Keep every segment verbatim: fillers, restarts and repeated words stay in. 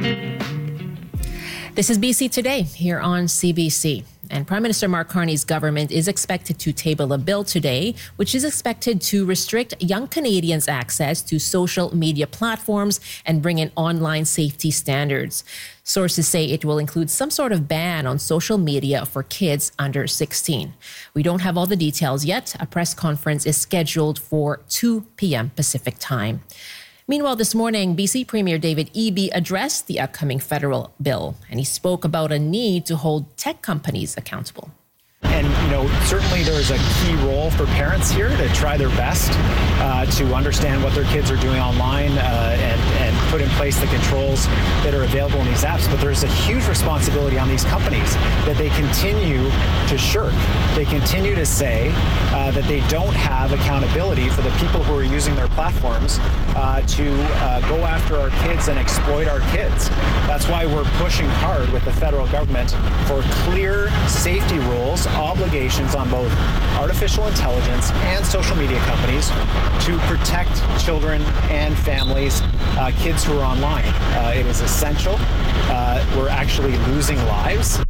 This is B C Today here on C B C. And Prime Minister Mark Carney's government is expected to table a bill today, which is expected to restrict young Canadians' access to social media platforms and bring in online safety standards. Sources say it will include some sort of ban on social media for kids under sixteen. We don't have all the details yet. A press conference is scheduled for two p.m. Pacific time. Meanwhile, this morning, B C Premier David Eby addressed the upcoming federal bill, and he spoke about a need to hold tech companies accountable. And, you know, certainly there's a key role for parents here to try their best uh, to understand what their kids are doing online uh, and, and put in place the controls that are available in these apps. But there's a huge responsibility on these companies that they continue to shirk. They continue to say uh, that they don't have accountability for the people who are using their platforms uh, to uh, go after our kids and exploit our kids. That's why we're pushing hard with the federal government for clear safety rules, obligations on both artificial intelligence and social media companies to protect children and families, uh, kids who are online. Uh, it is essential. Uh, we're actually losing lives.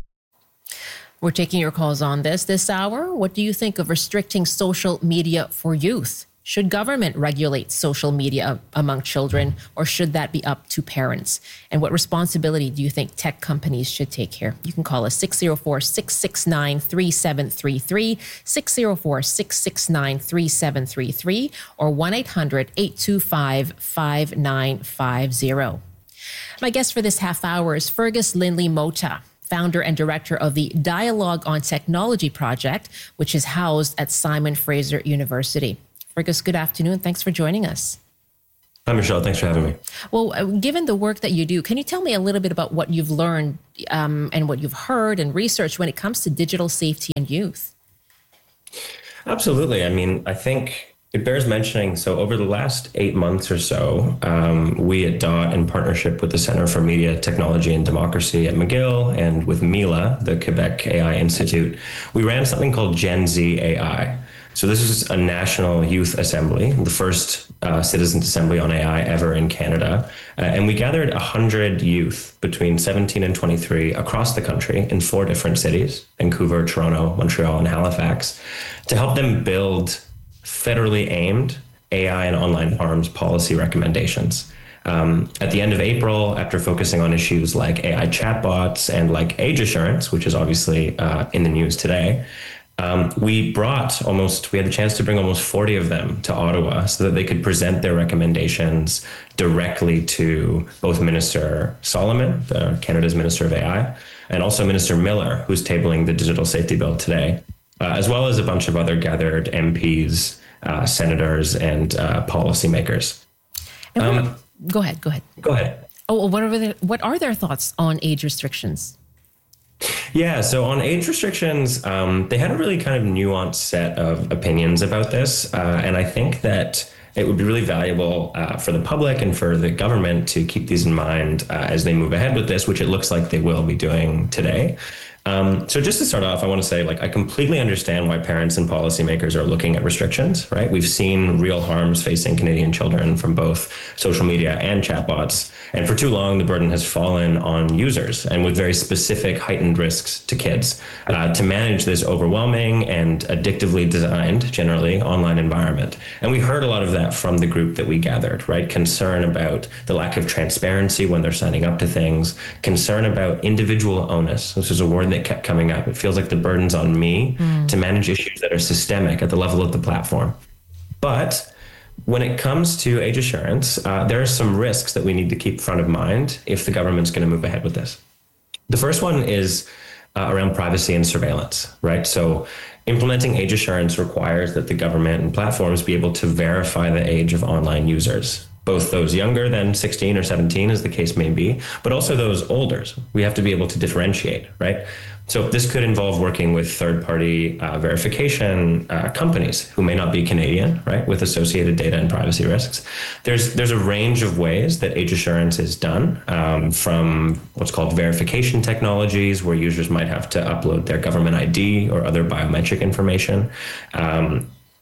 We're taking your calls on this this hour. What do you think of restricting social media for youth? Should government regulate social media among children, or should that be up to parents? And what responsibility do you think tech companies should take here? You can call us six oh four, six six nine, three seven three three, six oh four, six six nine, three seven three three, or one eight hundred, eight two five, five nine five zero. My guest for this half hour is Fergus Linley-Mota, founder and director of the Dialogue on Technology project, which is housed at Simon Fraser University. Fergus, good afternoon. Thanks for joining us. Hi, Michelle. Thanks for having me. Well, uh, given the work that you do, can you tell me a little bit about what you've learned um, and what you've heard and researched when it comes to digital safety and youth? Absolutely. I mean, I think it bears mentioning. So over the last eight months or so, um, we at D O T, in partnership with the Center for Media, Technology and Democracy at McGill and with MILA, the Quebec A I Institute, we ran something called Gen Z A I. So this is a national youth assembly, the first uh, citizens assembly on A I ever in Canada. Uh, and we gathered one hundred youth between seventeen and twenty-three across the country in four different cities, Vancouver, Toronto, Montreal, and Halifax, to help them build federally aimed A I and online harms policy recommendations. Um, at the end of April, after focusing on issues like A I chatbots and like age assurance, which is obviously uh, in the news today, Um, we brought almost, we had a chance to bring almost forty of them to Ottawa so that they could present their recommendations directly to both Minister Solomon, the Canada's Minister of A I, and also Minister Miller, who's tabling the digital safety bill today, uh, as well as a bunch of other gathered M Ps, uh, senators, and uh, policymakers. And what, um, go ahead, go ahead. Go ahead. Oh, what are, the, what are their thoughts on age restrictions? Yeah, so on age restrictions, um, they had a really kind of nuanced set of opinions about this. Uh, and I think that it would be really valuable uh, for the public and for the government to keep these in mind uh, as they move ahead with this, which it looks like they will be doing today. Um, so just to start off, I want to say, like, I completely understand why parents and policymakers are looking at restrictions, right? We've seen real harms facing Canadian children from both social media and chatbots. And for too long, the burden has fallen on users and with very specific heightened risks to kids uh, to manage this overwhelming and addictively designed, generally, online environment. And we heard a lot of that from the group that we gathered, right? Concern about the lack of transparency when they're signing up to things, concern about individual onus. This is a word that kept coming up. It feels like the burden's on me mm. to manage issues that are systemic at the level of the platform. But when it comes to age assurance, uh, there are some risks that we need to keep front of mind if the government's going to move ahead with this. The first one is uh, around privacy and surveillance, right? So implementing age assurance requires that the government and platforms be able to verify the age of online users, both those younger than sixteen or seventeen, as the case may be, but also those older. We have to be able to differentiate, right? So this could involve working with third-party uh, verification uh, companies who may not be Canadian, right, with associated data and privacy risks. There's there's a range of ways that age assurance is done, um, from what's called verification technologies, where users might have to upload their government I D or other biometric information. Um,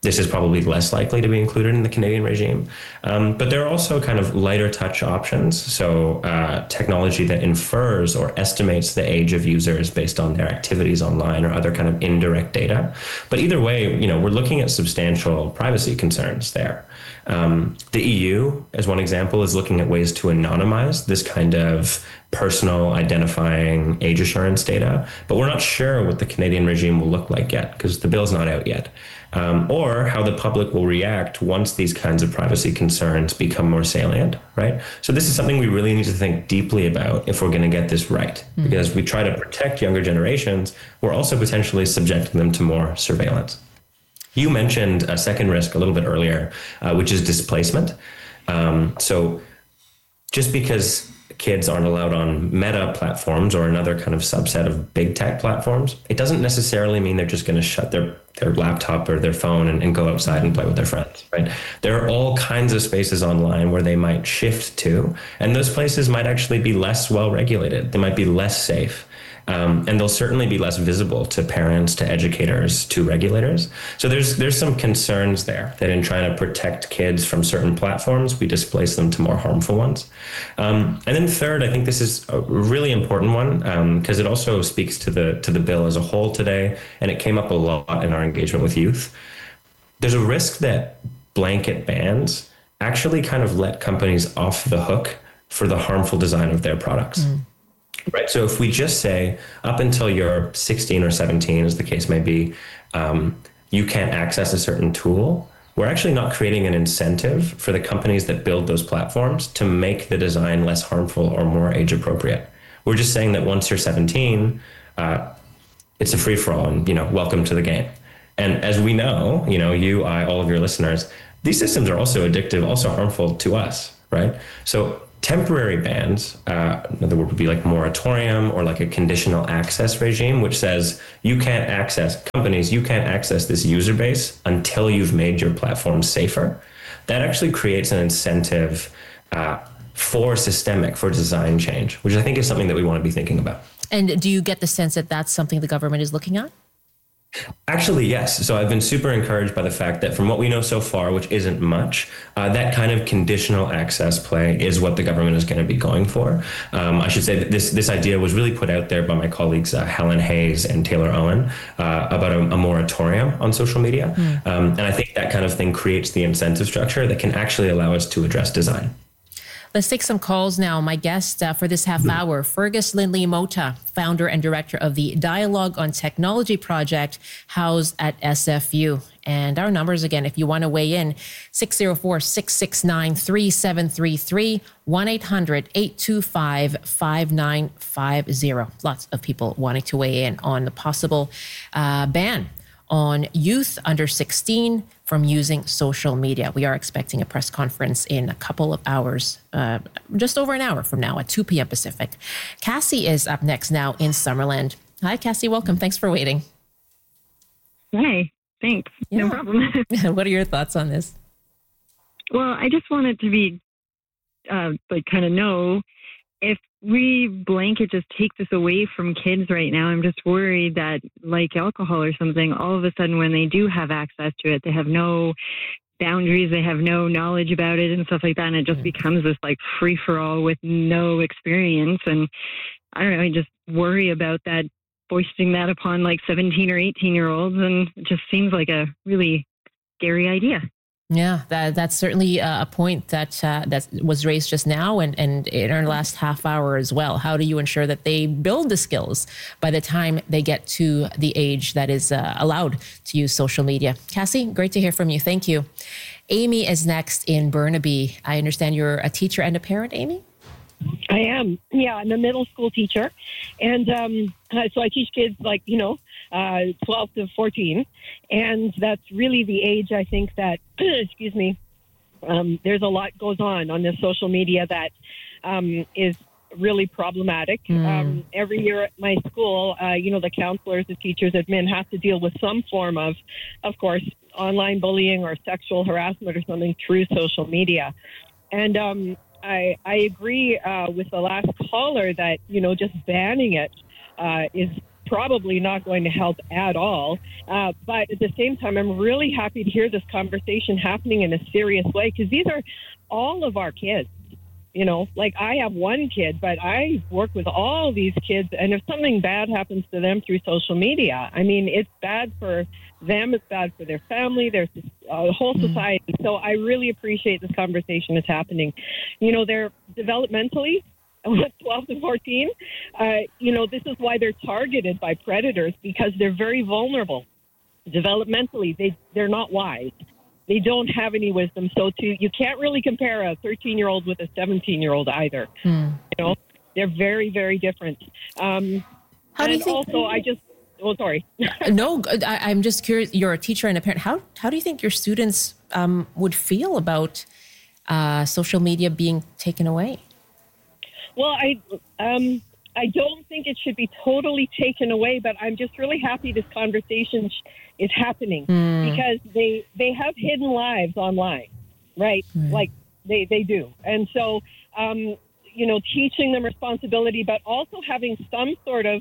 this is probably less likely to be included in the Canadian regime. Um, but there are also kind of lighter touch options. So uh, technology that infers or estimates the age of users based on their activities online or other kind of indirect data. But either way, you know, we're looking at substantial privacy concerns there. Um, the E U, as one example, is looking at ways to anonymize this kind of personal identifying age assurance data, but we're not sure what the Canadian regime will look like yet because the bill's not out yet, um, or how the public will react once these kinds of privacy concerns become more salient, right? So this is something we really need to think deeply about if we're going to get this right, mm-hmm. because we try to protect younger generations, we're also potentially subjecting them to more surveillance. You mentioned a second risk a little bit earlier, uh, which is displacement. Um, so just because kids aren't allowed on Meta platforms or another kind of subset of big tech platforms, it doesn't necessarily mean they're just going to shut their, their laptop or their phone and, and go outside and play with their friends, right? There are all kinds of spaces online where they might shift to, and those places might actually be less well regulated. They might be less safe. Um, and they'll certainly be less visible to parents, to educators, to regulators. So there's there's some concerns there that in trying to protect kids from certain platforms, we displace them to more harmful ones. Um, and then third, I think this is a really important one because um, it also speaks to the to the bill as a whole today, and it came up a lot in our engagement with youth. There's a risk that blanket bans actually kind of let companies off the hook for the harmful design of their products. Mm. Right. So if we just say up until you're sixteen or seventeen, as the case may be, um, you can't access a certain tool, we're actually not creating an incentive for the companies that build those platforms to make the design less harmful or more age appropriate. We're just saying that once you're seventeen, uh, it's a free for all and, you know, welcome to the game. And as we know, you know, you, I, all of your listeners, these systems are also addictive, also harmful to us. Right. So temporary bans, uh, another word would be like moratorium or like a conditional access regime, which says you can't access companies, you can't access this user base until you've made your platform safer. That actually creates an incentive uh, for systemic, for design change, which I think is something that we want to be thinking about. And do you get the sense that that's something the government is looking at? Actually, yes. So I've been super encouraged by the fact that from what we know so far, which isn't much, uh, that kind of conditional access play is what the government is going to be going for. Um, I should say that this this idea was really put out there by my colleagues uh, Helen Hayes and Taylor Owen uh, about a, a moratorium on social media. Mm. Um, and I think that kind of thing creates the incentive structure that can actually allow us to address design. Let's take some calls now. My guest uh, for this half hour, Fergus Lindley Mota, founder and director of the Dialogue on Technology project housed at S F U. And our numbers again, if you want to weigh in, six oh four, six six nine, three seven three three, one eight hundred, eight two five, five nine five zero. Lots of people wanting to weigh in on the possible uh, ban on youth under sixteen from using social media. We are expecting a press conference in a couple of hours, uh, just over an hour from now at two p.m. Pacific. Cassie is up next now in Summerland. Hi, Cassie. Welcome. Thanks for waiting. Hi. Thanks. Yeah. No problem. What are your thoughts on this? Well, I just wanted to be, uh, like, kind of know if we blanket just take this away from kids right now. I'm just worried that, like alcohol or something, all of a sudden when they do have access to it, they have no boundaries, they have no knowledge about it and stuff like that. And it just mm. becomes this like free for all with no experience. And I don't know, I just worry about that, foisting that upon like seventeen or eighteen year olds. And it just seems like a really scary idea. Yeah, that, that's certainly a point that uh, that was raised just now and, and in our last half hour as well. How do you ensure that they build the skills by the time they get to the age that is uh, allowed to use social media? Cassie, great to hear from you. Thank you. Amy is next in Burnaby. I understand you're a teacher and a parent, Amy? I am. Yeah, I'm a middle school teacher. And um, so I teach kids like, you know, uh, twelve to fourteen. And that's really the age, I think, that, excuse me, um, there's a lot goes on on this social media that um, is really problematic. Mm. Um, every year at my school, uh, you know, the counselors, the teachers, admin have to deal with some form of, of course, online bullying or sexual harassment or something through social media. And um, I, I agree uh, with the last caller that, you know, just banning it uh, is probably not going to help at all. Uh, but at the same time, I'm really happy to hear this conversation happening in a serious way, because these are all of our kids. You know, like I have one kid, but I work with all these kids. And if something bad happens to them through social media, I mean, it's bad for them. It's bad for their family, their uh, whole society. Mm-hmm. So I really appreciate this conversation is happening. You know, they're developmentally, twelve to fourteen, uh, you know, this is why they're targeted by predators, because they're very vulnerable. Developmentally, they, they're not wise. They don't have any wisdom. So to, you can't really compare a thirteen-year-old with a seventeen-year-old either. Hmm. You know, they're very, very different. Um, How do you think? Also, I just, oh, sorry. No, I, I'm just curious. You're a teacher and a parent. How how do you think your students um, would feel about uh, social media being taken away? Well, I um, I don't think it should be totally taken away, but I'm just really happy this conversation is happening mm. because they they have hidden lives online, right? Mm. Like they, they do. And so, um, you know, teaching them responsibility, but also having some sort of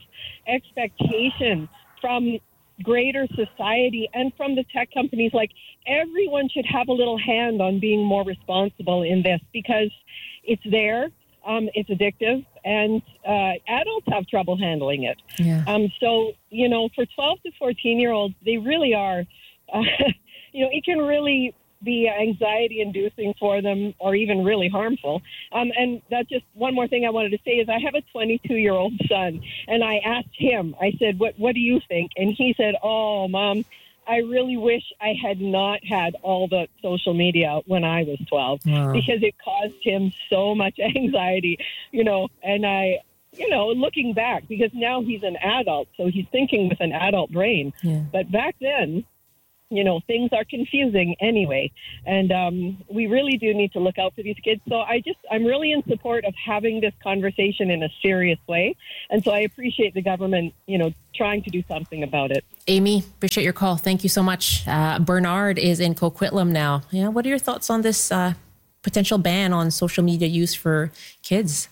expectation from greater society and from the tech companies. Like everyone should have a little hand on being more responsible in this, because it's there. Um, it's addictive, and uh, adults have trouble handling it. Yeah. Um, so, you know, for twelve to fourteen-year-olds, they really are, uh, you know, it can really be anxiety-inducing for them, or even really harmful. Um, and that's just one more thing I wanted to say is I have a twenty-two-year-old son, and I asked him, I said, what, what do you think? And he said, oh, Mom, I really wish I had not had all the social media when I was twelve, wow. because it caused him so much anxiety, you know, and I, you know, looking back, because now he's an adult, so he's thinking with an adult brain. Yeah. But back then, you know, things are confusing anyway. And um, we really do need to look out for these kids. So I just, I'm really in support of having this conversation in a serious way. And so I appreciate the government, you know, trying to do something about it. Amy, appreciate your call. Thank you so much. Uh, Bernard is in Coquitlam now. Yeah, what are your thoughts on this uh, potential ban on social media use for kids?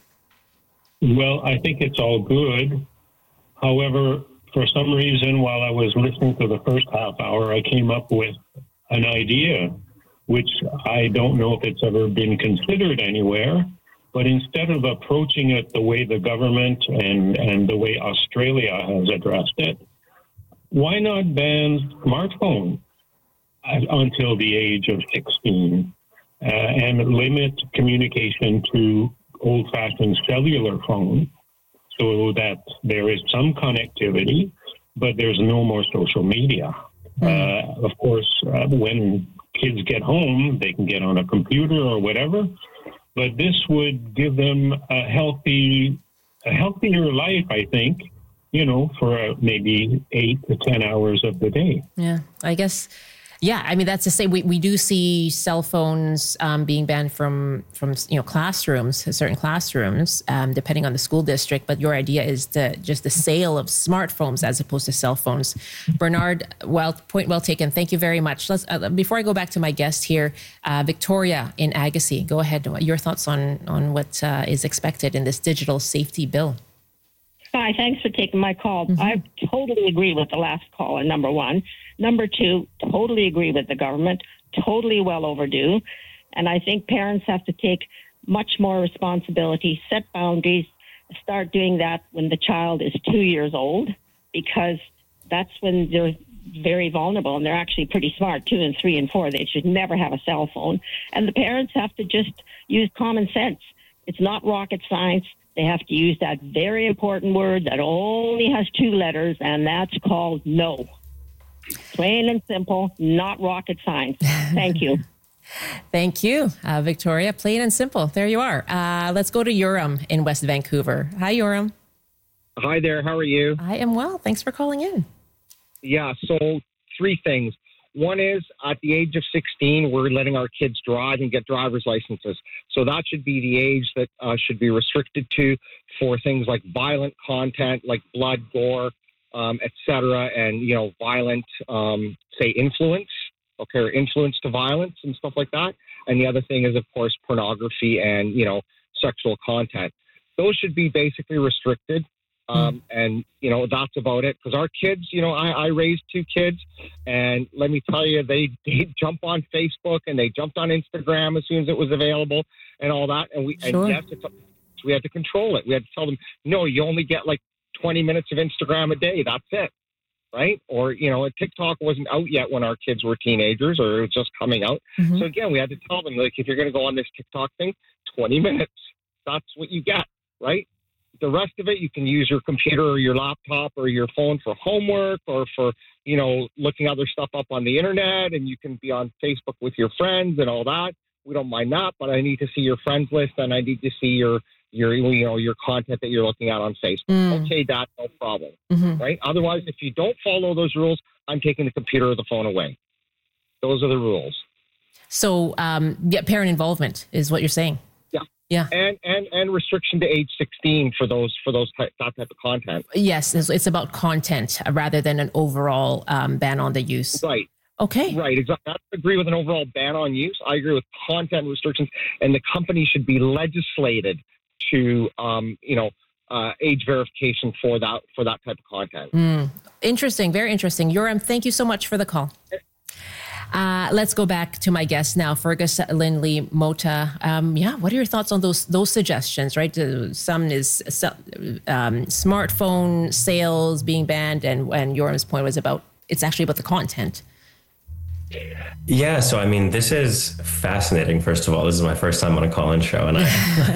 Well, I think it's all good. However, for some reason, while I was listening to the first half hour, I came up with an idea, which I don't know if it's ever been considered anywhere. But instead of approaching it the way the government and, and the way Australia has addressed it, why not ban smartphones until the age of sixteen uh, and limit communication to old-fashioned cellular phones, so that there is some connectivity, but there's no more social media. Mm. Uh, of course, uh, when kids get home, they can get on a computer or whatever, but this would give them a healthy, a healthier life, I think, you know, for uh, maybe eight to ten hours of the day. Yeah, I guess. Yeah, I mean, that's to say we, we do see cell phones um, being banned from, from, you know, classrooms, certain classrooms, um, depending on the school district. But your idea is to just the sale of smartphones as opposed to cell phones. Bernard, well, point well taken. Thank you very much. Let's, uh, before I go back to my guest here, uh, Victoria in Agassiz, go ahead. Your thoughts on, on what uh, is expected in this digital safety bill? Hi, thanks for taking my call. Mm-hmm. I totally agree with the last caller, number one. Number two, totally agree with the government, totally well overdue. And I think parents have to take much more responsibility, set boundaries, start doing that when the child is two years old, because that's when they're very vulnerable and they're actually pretty smart, two and three and four. They should never have a cell phone. And the parents have to just use common sense. It's not rocket science. They have to use that very important word that only has two letters, and that's called no. Plain and simple, not rocket science. Thank you. Thank you, uh, Victoria. Plain and simple. There you are. Uh, let's go to Yoram in West Vancouver. Hi, Yoram. Hi there. How are you? I am well. Thanks for calling in. Yeah, so three things. One is at the age of sixteen, we're letting our kids drive and get driver's licenses. So that should be the age that uh, should be restricted to for things like violent content, like blood, gore, um, et cetera, and, you know, violent, um, say, influence, okay, or influence to violence and stuff like that. And the other thing is, of course, pornography and, you know, sexual content. Those should be basically restricted. Um, and, you know, that's about it. Because our kids, you know, I, I raised two kids, and let me tell you, they, they jump on Facebook and they jumped on Instagram as soon as it was available and all that. And we, Sure. and yes, it's, we had to control it. We had to tell them, no, you only get like twenty minutes of Instagram a day. That's it. Right? Or, you know, TikTok wasn't out yet when our kids were teenagers, or it was just coming out. Mm-hmm. So again, we had to tell them, like, if you're going to go on this TikTok thing, twenty minutes, that's what you get, right? The rest of it, you can use your computer or your laptop or your phone for homework or for, you know, looking other stuff up on the internet, and you can be on Facebook with your friends and all that. We don't mind that, but I need to see your friends list, and I need to see your, your, you know, your content that you're looking at on Facebook. Mm. Okay, Dad, no problem, Mm-hmm. right? Otherwise, if you don't follow those rules, I'm taking the computer or the phone away. Those are the rules. So, um, yeah, parent involvement is what you're saying. Yeah. Yeah. And and and restriction to age sixteen for those for those type, that type of content. Yes, it's, it's about content rather than an overall um, ban on the use. Right. Okay. Right, exactly. I agree with an overall ban on use. I agree with content restrictions, and the company should be legislated to, um, you know, uh, age verification for that for that type of content. Mm. Interesting, very interesting. Yoram, thank you so much for the call. Uh, let's go back to my guest now, Fergus Lindley Mota. Um, yeah, what are your thoughts on those those suggestions? Right, uh, some is um, smartphone sales being banned, and and Yoram's point was about it's actually about the content. Yeah, so I mean, this is fascinating. First of all, this is my first time on a call-in show, and I,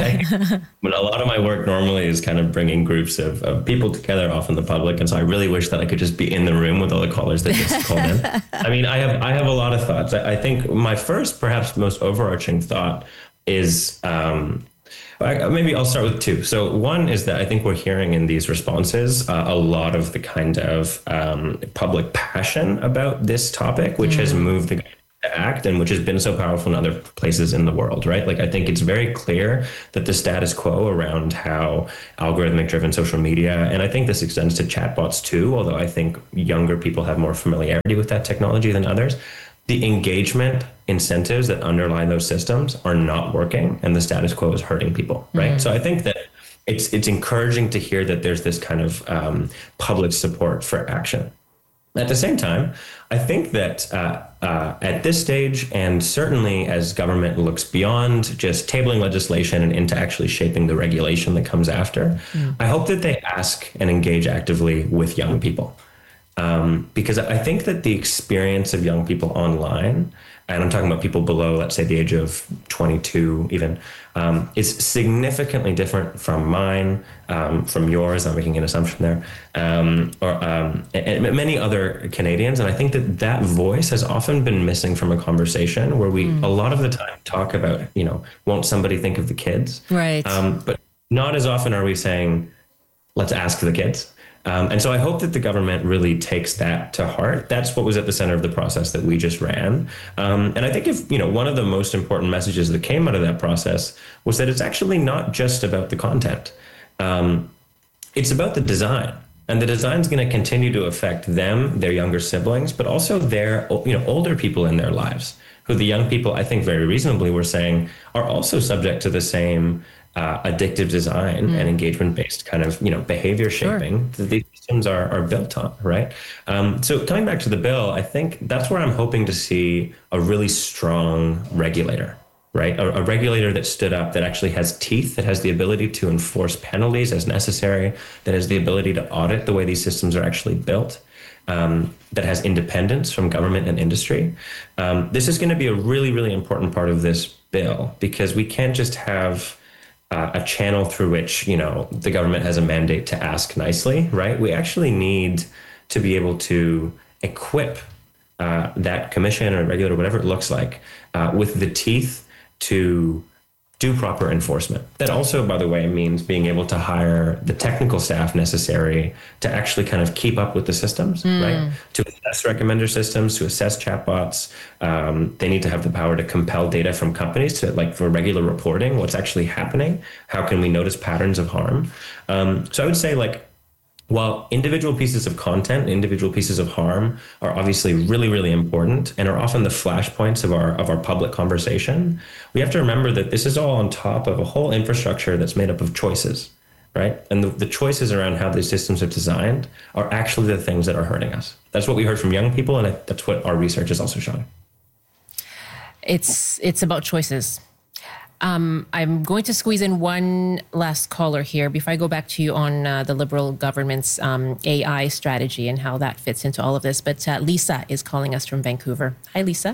I but a lot of my work normally is kind of bringing groups of, of people together, often the public, and so I really wish that I could just be in the room with all the callers that just called in. I mean, I have I have a lot of thoughts. I, I think my first, perhaps most overarching thought is. Um, Maybe I'll start with two. So one is that I think we're hearing in these responses uh, a lot of the kind of um, public passion about this topic, which mm. has moved the government to act and which has been so powerful in other places in the world, right? Like, I think it's very clear that the status quo around how algorithmic driven social media, and I think this extends to chatbots too, although I think younger people have more familiarity with that technology than others. The engagement incentives that underlie those systems are not working, and the status quo is hurting people, right? Mm. So I think that it's it's encouraging to hear that there's this kind of um, public support for action. At the same time, I think that uh, uh, at this stage, and certainly as government looks beyond just tabling legislation and into actually shaping the regulation that comes after, mm. I hope that they ask and engage actively with young people. Um, because I think that the experience of young people online, and I'm talking about people below, let's say, the age of twenty-two even, um, is significantly different from mine, um, from yours. I'm making an assumption there, um, or um, and, and many other Canadians. And I think that that voice has often been missing from a conversation where we, mm. a lot of the time, talk about, you know, won't somebody think of the kids? Right. Um, but not as often are we saying, let's ask the kids. Um, and so I hope that the government really takes that to heart. That's what was at the center of the process that we just ran. Um, and I think if, you know, one of the most important messages that came out of that process was that it's actually not just about the content. Um, it's about the design. And the design is going to continue to affect them, their younger siblings, but also their, you know, older people in their lives, who the young people, I think very reasonably, were saying are also subject to the same Uh, addictive design mm. and engagement-based kind of, you know, behavior shaping sure. that these systems are, are built on, right? Um, so coming back to the bill, I think that's where I'm hoping to see a really strong regulator, right? A, a regulator that stood up, that actually has teeth, that has the ability to enforce penalties as necessary, that has the ability to audit the way these systems are actually built, um, that has independence from government and industry. Um, this is going to be a really, really important part of this bill, because we can't just have Uh, a channel through which, you know, the government has a mandate to ask nicely, right? We actually need to be able to equip uh, that commission or regulator, whatever it looks like, uh, with the teeth to do proper enforcement. That also, by the way, means being able to hire the technical staff necessary to actually kind of keep up with the systems, mm. right? To assess recommender systems, to assess chatbots. Um, they need to have the power to compel data from companies to, like, for regular reporting, what's actually happening. How can we notice patterns of harm? Um, so I would say, like, while individual pieces of content, individual pieces of harm are obviously really, really important and are often the flashpoints of our of our public conversation, we have to remember that this is all on top of a whole infrastructure that's made up of choices, right? And the, the choices around how these systems are designed are actually the things that are hurting us. That's what we heard from young people, and that's what our research is also showing. It's it's about choices. Um, I'm going to squeeze in one last caller here before I go back to you on uh, the Liberal government's um, A I strategy and how that fits into all of this. But uh, Lisa is calling us from Vancouver. Hi, Lisa.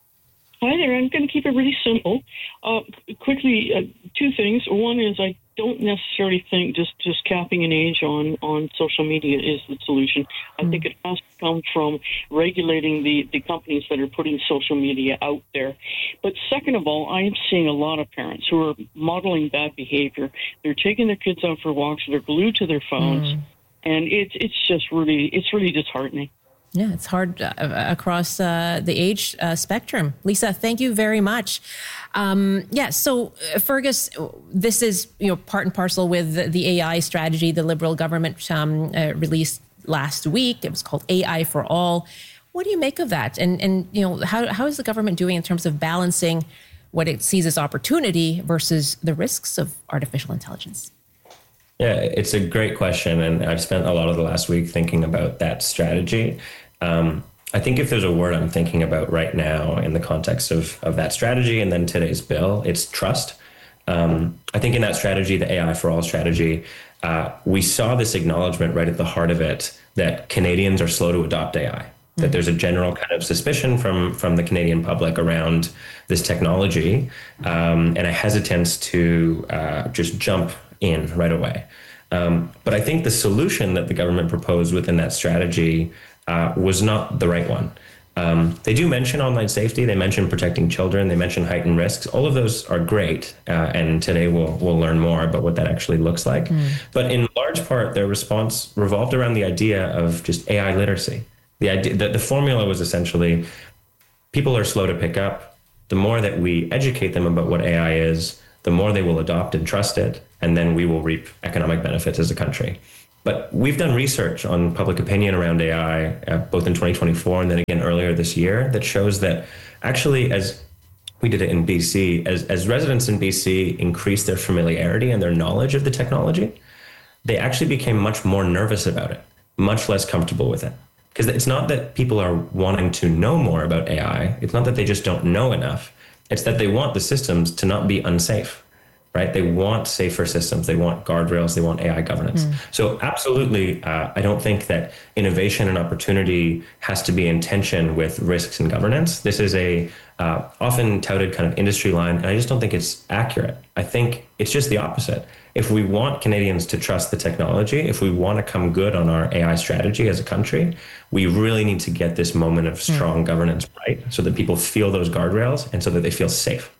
Hi there. I'm going to keep it really simple. Uh, quickly, uh, two things. One is I don't necessarily think just, just capping an age on, on social media is the solution. I mm. think it has to come from regulating the, the companies that are putting social media out there. But second of all, I am seeing a lot of parents who are modeling bad behavior. They're taking their kids out for walks. They're glued to their phones. Mm. And it's it's just really, it's really disheartening. Yeah, it's hard uh, across uh, the age uh, spectrum. Lisa, thank you very much. Um, yeah, so uh, Fergus, this is you know part and parcel with the, the A I strategy the Liberal government um, uh, released last week. It was called A I for All. What do you make of that? And and you know how how is the government doing in terms of balancing what it sees as opportunity versus the risks of artificial intelligence? Yeah, it's a great question, and I've spent a lot of the last week thinking about that strategy. Um, I think if there's a word I'm thinking about right now in the context of, of that strategy and then today's bill, it's trust. Um, I think in that strategy, the A I for All strategy, uh, we saw this acknowledgement right at the heart of it that Canadians are slow to adopt A I, mm-hmm. that there's a general kind of suspicion from, from the Canadian public around this technology um, and a hesitance to uh, just jump in right away. Um, but I think the solution that the government proposed within that strategy uh, was not the right one. Um, they do mention online safety. They mention protecting children. They mention heightened risks. All of those are great. Uh, and today we'll we'll learn more about what that actually looks like. Mm. But in large part, their response revolved around the idea of just A I literacy. The idea that the formula was essentially people are slow to pick up. The more that we educate them about what A I is, the more they will adopt and trust it, and then we will reap economic benefits as a country. But we've done research on public opinion around A I, uh, both in twenty twenty-four and then again earlier this year, that shows that actually, as we did it in B C, as, as residents in B C increased their familiarity and their knowledge of the technology, they actually became much more nervous about it, much less comfortable with it. Because it's not that people are wanting to know more about A I. It's not that they just don't know enough. It's that they want the systems to not be unsafe, right? They want safer systems. They want guardrails. They want A I governance. Mm. So absolutely, uh, I don't think that innovation and opportunity has to be in tension with risks and governance. This is a uh, often touted kind of industry line, and I just don't think it's accurate. I think it's just the opposite. If we want Canadians to trust the technology, if we want to come good on our A I strategy as a country, we really need to get this moment of strong mm. governance right so that people feel those guardrails and so that they feel safe.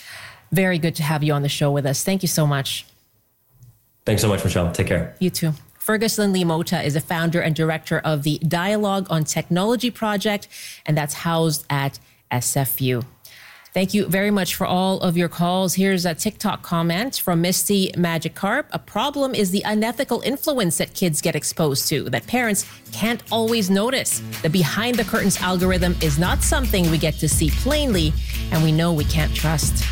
Very good to have you on the show with us. Thank you so much. Thanks so much, Michelle. Take care. You too. Fergus Linley-Mota is a founder and director of the Dialogue on Technology Project, and that's housed at S F U. Thank you very much for all of your calls. Here's a TikTok comment from Misty Magikarp. A problem is the unethical influence that kids get exposed to, that parents can't always notice. The behind the curtains algorithm is not something we get to see plainly, and we know we can't trust.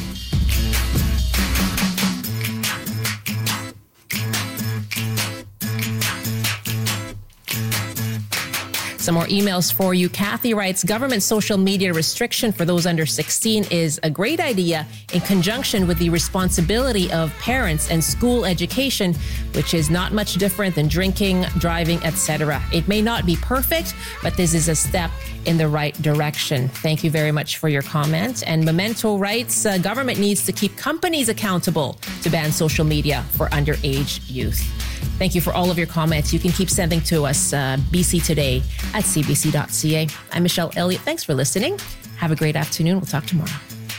Some more emails for you. Kathy writes, government social media restriction for those under sixteen is a great idea in conjunction with the responsibility of parents and school education, which is not much different than drinking, driving, et cetera. It may not be perfect, but this is a step in the right direction. Thank you very much for your comment. And Memento writes, uh, government needs to keep companies accountable to ban social media for underage youth. Thank you for all of your comments. You can keep sending to us, uh, B C Today at c b c dot c a. I'm Michelle Elliott. Thanks for listening. Have a great afternoon. We'll talk tomorrow.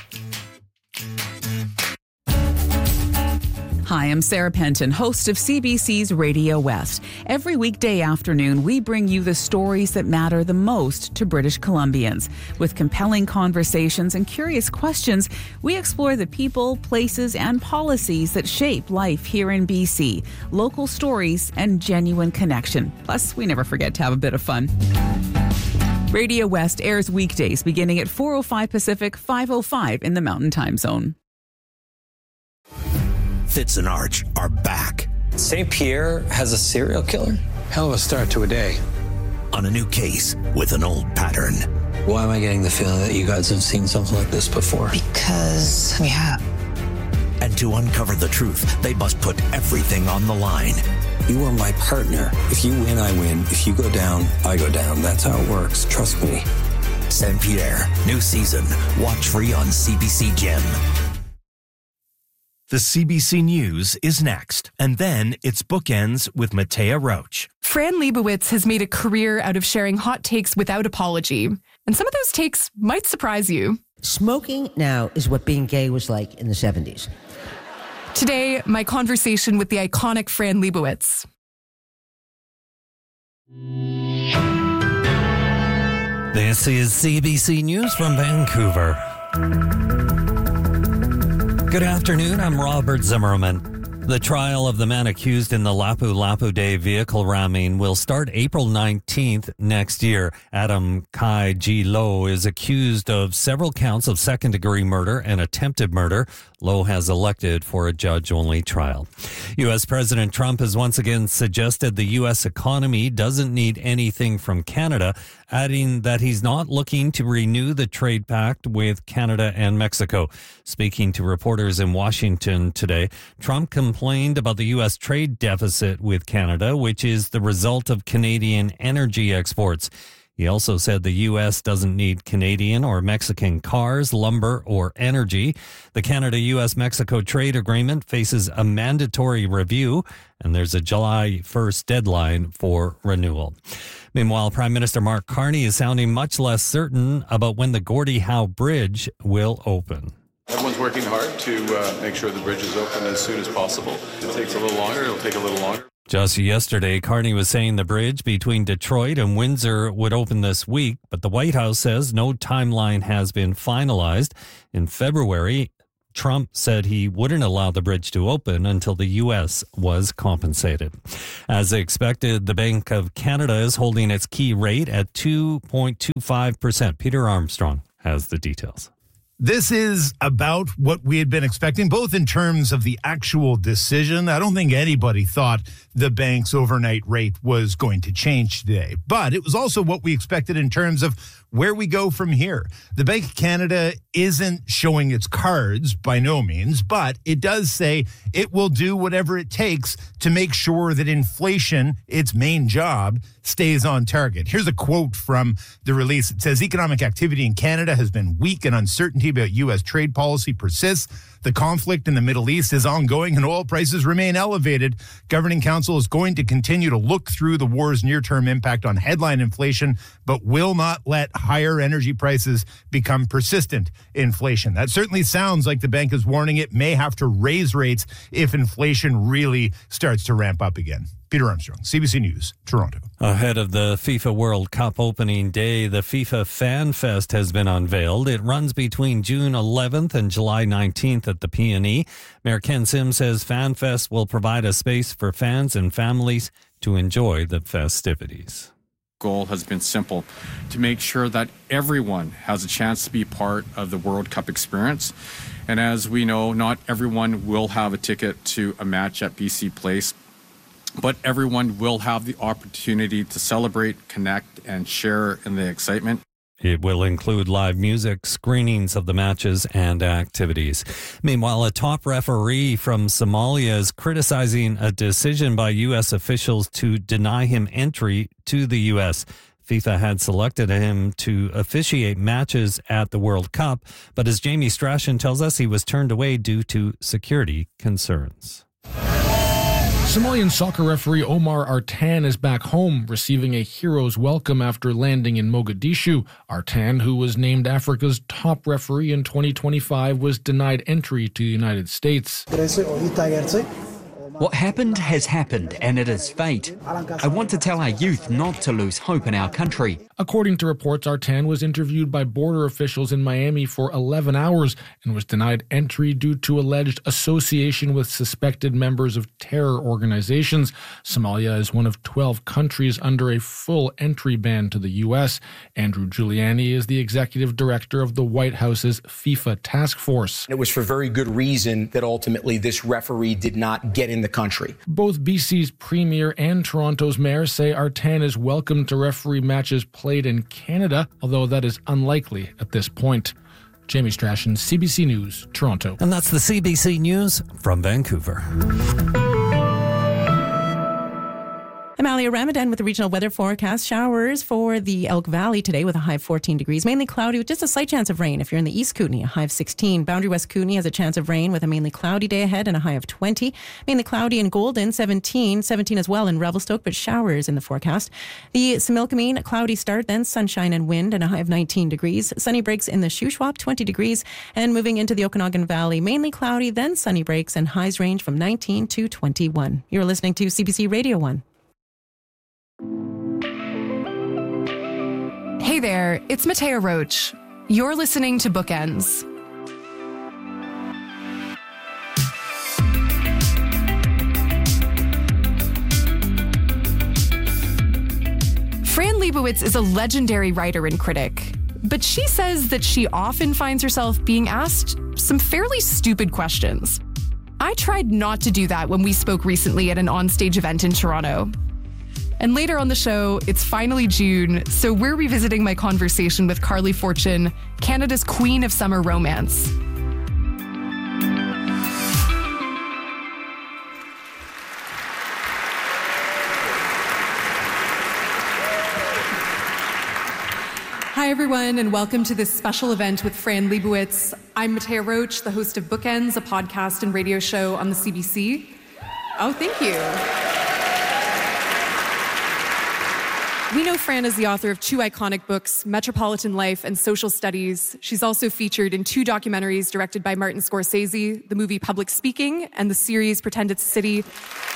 Hi, I'm Sarah Penton, host of C B C's Radio West. Every weekday afternoon, we bring you the stories that matter the most to British Columbians. With compelling conversations and curious questions, we explore the people, places, and policies that shape life here in B C. Local stories and genuine connection. Plus, we never forget to have a bit of fun. Radio West airs weekdays beginning at four oh five Pacific, five oh five in the Mountain Time Zone. Fitz and Arch are back. Saint Pierre has a serial killer? Hell of a start to a day. On a new case with an old pattern. Why am I getting the feeling that you guys have seen something like this before? Because we have. And to uncover the truth, they must put everything on the line. You are my partner. If you win, I win. If you go down, I go down. That's how it works. Trust me. Saint Pierre, new season. Watch free on C B C Gem. The C B C News is next, and then it's Bookends with Matea Roach. Fran Lebowitz has made a career out of sharing hot takes without apology, and some of those takes might surprise you. Smoking now is what being gay was like in the seventies. Today, my conversation with the iconic Fran Lebowitz. This is C B C News from Vancouver. Good afternoon, I'm Robert Zimmerman. The trial of the man accused in the Lapu-Lapu Day vehicle ramming will start April nineteenth next year. Adam Kai G. Low is accused of several counts of second-degree murder and attempted murder. Low has elected for a judge-only trial. U S. President Trump has once again suggested the U S economy doesn't need anything from Canada, adding that he's not looking to renew the trade pact with Canada and Mexico. Speaking to reporters in Washington today, Trump complained about the U S trade deficit with Canada, which is the result of Canadian energy exports. He also said the U S doesn't need Canadian or Mexican cars, lumber, or energy. The Canada-U S Mexico trade agreement faces a mandatory review, and there's a July first deadline for renewal. Meanwhile, Prime Minister Mark Carney is sounding much less certain about when the Gordie Howe Bridge will open. Everyone's working hard to uh, make sure the bridge is open as soon as possible. If it takes a little longer, it'll take a little longer. Just yesterday, Carney was saying the bridge between Detroit and Windsor would open this week, but the White House says no timeline has been finalized. In February, Trump said he wouldn't allow the bridge to open until the U S was compensated. As expected, the Bank of Canada is holding its key rate at two point two five percent. Peter Armstrong has the details. This is about what we had been expecting, both in terms of the actual decision. I don't think anybody thought the bank's overnight rate was going to change today, but it was also what we expected in terms of where we go from here. The Bank of Canada isn't showing its cards by no means, but it does say it will do whatever it takes to make sure that inflation, its main job, stays on target. Here's a quote from the release. It says, economic activity in Canada has been weak and uncertainty about U S trade policy persists. The conflict in the Middle East is ongoing and oil prices remain elevated. Governing Council is going to continue to look through the war's near-term impact on headline inflation, but will not let higher energy prices become persistent inflation. That certainly sounds like the bank is warning it may have to raise rates if inflation really starts to ramp up again. Peter Armstrong, C B C News, Toronto. Ahead of the FIFA World Cup opening day, the FIFA Fan Fest has been unveiled. It runs between June eleventh and July nineteenth at the P and E. Mayor Ken Sim says Fan Fest will provide a space for fans and families to enjoy the festivities. Goal has been simple, to make sure that everyone has a chance to be part of the World Cup experience. And as we know, not everyone will have a ticket to a match at B C Place, but everyone will have the opportunity to celebrate, connect, and share in the excitement. It will include live music, screenings of the matches, and activities. Meanwhile, a top referee from Somalia is criticizing a decision by U S officials to deny him entry to the U S. FIFA had selected him to officiate matches at the World Cup, but as Jamie Strachan tells us, he was turned away due to security concerns. Somalian soccer referee Omar Artan is back home, receiving a hero's welcome after landing in Mogadishu. Artan, who was named Africa's top referee in twenty twenty-five, was denied entry to the United States. What happened has happened, and it is fate. I want to tell our youth not to lose hope in our country. According to reports, Artan was interviewed by border officials in Miami for eleven hours and was denied entry due to alleged association with suspected members of terror organizations. Somalia is one of twelve countries under a full entry ban to the U S. Andrew Giuliani is the executive director of the White House's FIFA task force. It was for very good reason that ultimately this referee did not get in the country. Both B C's premier and Toronto's mayor say Artan is welcome to referee matches played in Canada, although that is unlikely at this point. Jamie Strachan, C B C News, Toronto. And that's the C B C News from Vancouver. Amalia Ramadan with the regional weather forecast. Showers for the Elk Valley today with a high of fourteen degrees. Mainly cloudy with just a slight chance of rain if you're in the East Kootenay, a high of sixteen. Boundary West Kootenay has a chance of rain with a mainly cloudy day ahead and a high of twenty. Mainly cloudy in Golden, seventeen. seventeen as well in Revelstoke, but showers in the forecast. The Similkameen, cloudy start, then sunshine and wind and a high of nineteen degrees. Sunny breaks in the Shuswap, twenty degrees. And moving into the Okanagan Valley, mainly cloudy, then sunny breaks and highs range from nineteen to twenty-one. You're listening to C B C Radio one. Hey there, it's Matea Roach. You're listening to Bookends. Fran Lebowitz is a legendary writer and critic, but she says that she often finds herself being asked some fairly stupid questions. I tried not to do that when we spoke recently at an onstage event in Toronto. And later on the show, it's finally June, so we're revisiting my conversation with Carly Fortune, Canada's queen of summer romance. Hi, everyone, and welcome to this special event with Fran Lebowitz. I'm Matea Roach, the host of Bookends, a podcast and radio show on the C B C. Oh, thank you. We know Fran as the author of two iconic books, Metropolitan Life and Social Studies. She's also featured in two documentaries directed by Martin Scorsese, the movie Public Speaking and the series Pretend It's a City.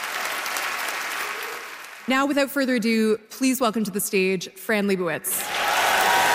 Now, without further ado, please welcome to the stage, Fran Lebowitz.